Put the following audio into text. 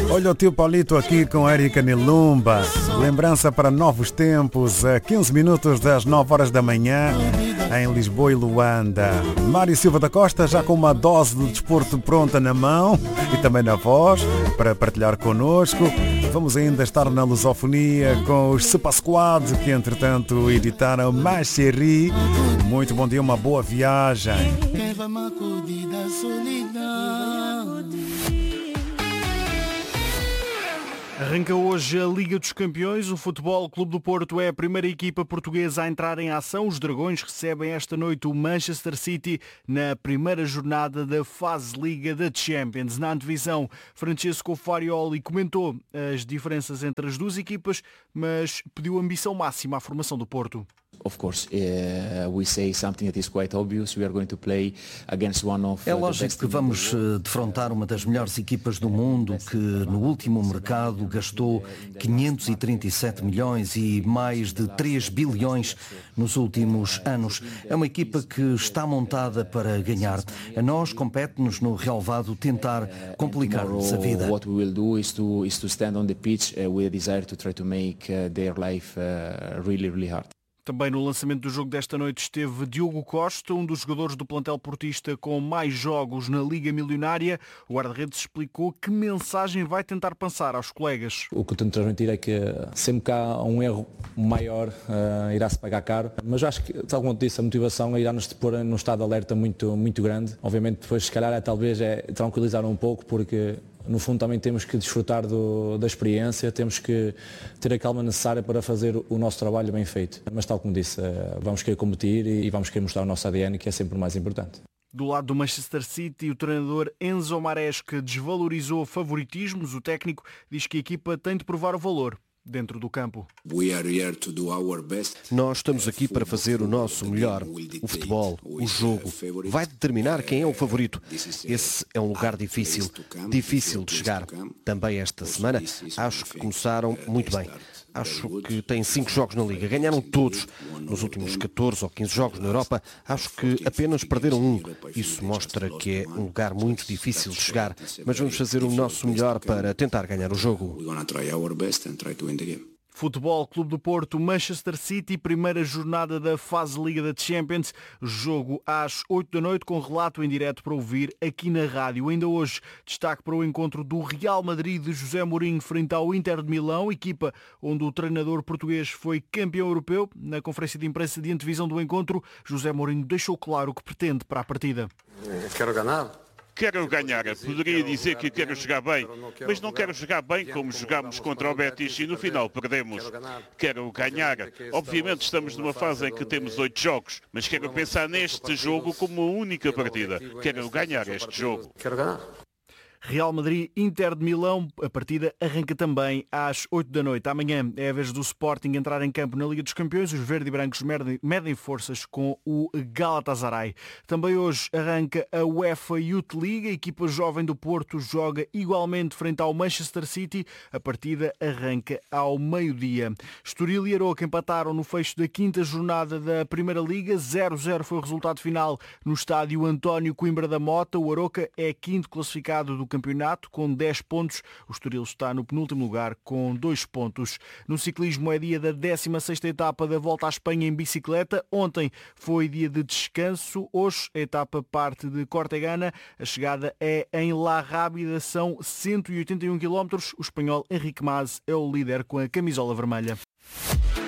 Olha o tio Paulito aqui com Érica Nilumba. Lembrança para novos tempos, a 15 minutos das 9 horas da manhã, em Lisboa e Luanda. Mário Silva da Costa já com uma dose de desporto pronta na mão e também na voz para partilhar connosco. Vamos ainda estar na lusofonia com os Super Squad, que entretanto editaram Mais Chérie. Muito bom dia, uma boa viagem. Arranca hoje a Liga dos Campeões. O Futebol Clube do Porto é a primeira equipa portuguesa a entrar em ação. Os Dragões recebem esta noite o Manchester City na primeira jornada da fase Liga da Champions. Na antevisão, Francesco Farioli comentou as diferenças entre as duas equipas, mas pediu ambição máxima à formação do Porto. Of course, we say something that is quite obvious. We are going to play against one of. É lógico que vamos defrontar uma das melhores equipas do mundo que no último mercado gastou 537 milhões e mais de 3 bilhões nos últimos anos. É uma equipa que está montada para ganhar. A nós compete-nos no relevado tentar complicar-nos a vida. What we will do is to stand on the pitch with a desire to try to make their life really hard. Também no lançamento do jogo desta noite esteve Diogo Costa, um dos jogadores do plantel portista com mais jogos na Liga Milionária. O guarda-redes explicou que mensagem vai tentar passar aos colegas. O que eu tento transmitir é que sempre que há um erro maior irá-se pagar caro, mas acho que, tal como disse, a motivação irá-nos pôr num estado de alerta muito grande. Obviamente depois se calhar talvez tranquilizar um pouco, porque no fundo também temos que desfrutar da experiência, temos que ter a calma necessária para fazer o nosso trabalho bem feito. Mas tal como disse, vamos querer competir e vamos querer mostrar o nosso ADN, que é sempre o mais importante. Do lado do Manchester City, o treinador Enzo Maresca desvalorizou favoritismos. O técnico diz que a equipa tem de provar o valor dentro do campo. Nós estamos aqui para fazer o nosso melhor. O futebol, o jogo, vai determinar quem é o favorito. Esse é um lugar difícil de chegar. Também esta semana, acho que começaram muito bem. Acho que têm 5 jogos na Liga. Ganharam todos. Nos últimos 14 ou 15 jogos na Europa, acho que apenas perderam um. Isso mostra que é um lugar muito difícil de chegar. Mas vamos fazer o nosso melhor para tentar ganhar o jogo. Futebol Clube do Porto, Manchester City, primeira jornada da fase Liga da Champions. Jogo às 8 da noite com relato em direto para ouvir aqui na rádio. Ainda hoje, destaque para o encontro do Real Madrid de José Mourinho frente ao Inter de Milão, equipa onde o treinador português foi campeão europeu. Na conferência de imprensa de antevisão do encontro, José Mourinho deixou claro o que pretende para a partida. Quero ganhar, poderia dizer que quero jogar bem, mas não quero jogar bem como jogámos contra o Betis e no final perdemos. Quero ganhar. Obviamente estamos numa fase em que temos 8 jogos, mas quero pensar neste jogo como uma única partida. Quero ganhar este jogo. Real Madrid, Inter de Milão, a partida arranca também às 8 da noite. Amanhã é a vez do Sporting entrar em campo na Liga dos Campeões. Os verde e brancos medem forças com o Galatasaray. Também hoje arranca a UEFA Youth League. A equipa jovem do Porto joga igualmente frente ao Manchester City. A partida arranca ao meio-dia. Estoril e Aroca empataram no fecho da 5ª jornada da Primeira Liga. 0-0 foi o resultado final no estádio António Coimbra da Mota. O Aroca é 5º classificado do campeonato com 10 pontos. O Estoril está no penúltimo lugar com 2 pontos. No ciclismo é dia da 16ª etapa da Volta à Espanha em bicicleta. Ontem foi dia de descanso. Hoje a etapa parte de Cortegana. A chegada é em La Rábida. São 181 km. O espanhol Enrique Mas é o líder com a camisola vermelha.